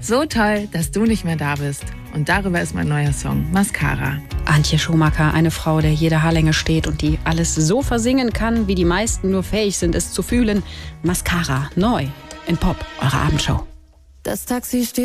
So toll, dass du nicht mehr da bist. Und darüber ist mein neuer Song, Mascara. Antje Schumacher, eine Frau, der jede Haarlänge steht und die alles so versingen kann, wie die meisten nur fähig sind, es zu fühlen. Mascara, neu in Pop, eure Abendshow. Das Taxi steht